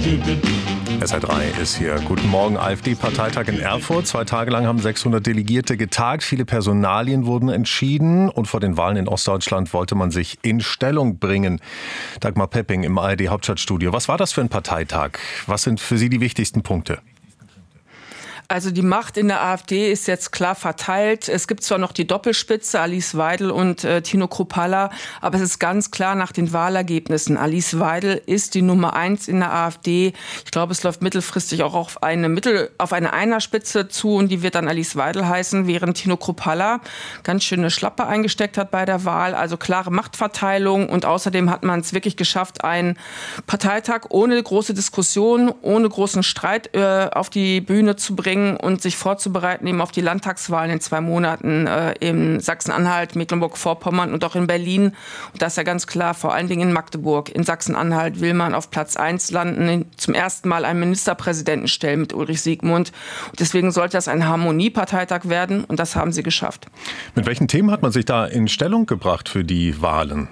SR3 ist hier. Guten Morgen, AfD-Parteitag in Erfurt. 2 Tage lang haben 600 Delegierte getagt. Viele Personalien wurden entschieden. Und vor den Wahlen in Ostdeutschland wollte man sich in Stellung bringen. Dagmar Pepping im ARD-Hauptstadtstudio. Was war das für ein Parteitag? Was sind für Sie die wichtigsten Punkte? Also die Macht in der AfD ist jetzt klar verteilt. Es gibt zwar noch die Doppelspitze, Alice Weidel und Tino Kruppalla, aber es ist ganz klar nach den Wahlergebnissen. Alice Weidel ist die Nummer 1 in der AfD. Ich glaube, es läuft mittelfristig auch auf eine Einerspitze zu und die wird dann Alice Weidel heißen, während Tino Kruppalla ganz schöne Schlappe eingesteckt hat bei der Wahl. Also klare Machtverteilung und außerdem hat man es wirklich geschafft, einen Parteitag ohne große Diskussion, ohne großen Streit auf die Bühne zu bringen und sich vorzubereiten eben auf die Landtagswahlen in 2 Monaten in Sachsen-Anhalt, Mecklenburg-Vorpommern und auch in Berlin. Und das ist ja ganz klar, vor allen Dingen in Magdeburg. In Sachsen-Anhalt will man auf Platz 1 landen, zum ersten Mal einen Ministerpräsidenten stellen mit Ulrich Siegmund. Und deswegen sollte das ein Harmonieparteitag werden und das haben sie geschafft. Mit welchen Themen hat man sich da in Stellung gebracht für die Wahlen?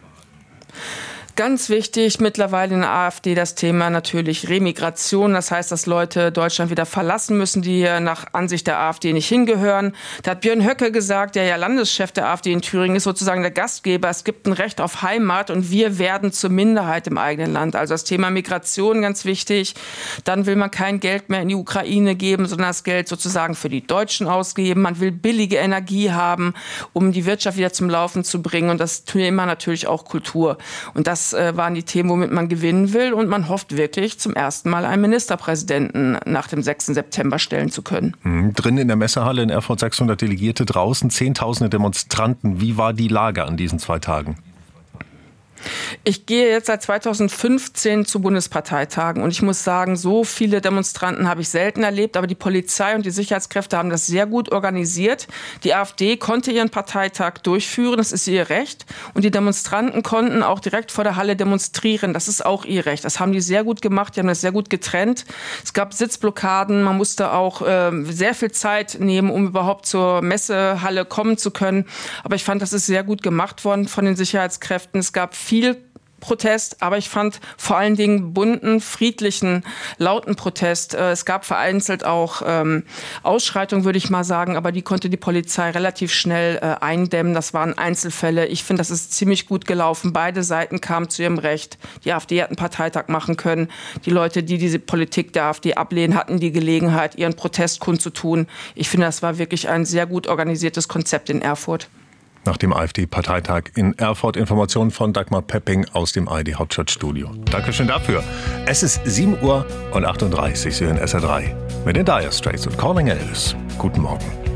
Ganz wichtig mittlerweile in der AfD das Thema natürlich Remigration. Das heißt, dass Leute Deutschland wieder verlassen müssen, die hier nach Ansicht der AfD nicht hingehören. Da hat Björn Höcke gesagt, der ja Landeschef der AfD in Thüringen ist, sozusagen der Gastgeber. Es gibt ein Recht auf Heimat und wir werden zur Minderheit im eigenen Land. Also das Thema Migration ganz wichtig. Dann will man kein Geld mehr in die Ukraine geben, sondern das Geld sozusagen für die Deutschen ausgeben. Man will billige Energie haben, um die Wirtschaft wieder zum Laufen zu bringen. Und das Thema natürlich auch Kultur. Und das waren die Themen, womit man gewinnen will. Und man hofft wirklich, zum ersten Mal einen Ministerpräsidenten nach dem 6. September stellen zu können. Drin in der Messehalle in Erfurt 600 Delegierte, draußen Zehntausende Demonstranten. Wie war die Lage an diesen 2 Tagen? Ich gehe jetzt seit 2015 zu Bundesparteitagen und ich muss sagen, so viele Demonstranten habe ich selten erlebt, aber die Polizei und die Sicherheitskräfte haben das sehr gut organisiert. Die AfD konnte ihren Parteitag durchführen, das ist ihr Recht und die Demonstranten konnten auch direkt vor der Halle demonstrieren, das ist auch ihr Recht. Das haben die sehr gut gemacht, die haben das sehr gut getrennt. Es gab Sitzblockaden, man musste auch sehr viel Zeit nehmen, um überhaupt zur Messehalle kommen zu können, aber ich fand, das ist sehr gut gemacht worden von den Sicherheitskräften. Es gab viel Protest, aber ich fand vor allen Dingen bunten, friedlichen, lauten Protest. Es gab vereinzelt auch Ausschreitungen, würde ich mal sagen, aber die konnte die Polizei relativ schnell eindämmen. Das waren Einzelfälle. Ich finde, das ist ziemlich gut gelaufen. Beide Seiten kamen zu ihrem Recht. Die AfD hat einen Parteitag machen können. Die Leute, die diese Politik der AfD ablehnen, hatten die Gelegenheit, ihren Protest kundzutun. Ich finde, das war wirklich ein sehr gut organisiertes Konzept in Erfurt. Nach dem AfD-Parteitag in Erfurt. Informationen von Dagmar Pepping aus dem ARD-Hauptstadtstudio. Dankeschön dafür. Es ist 7:38 Uhr. Sie hören SR3 mit den Dire Straits und Calling Elvis. Guten Morgen.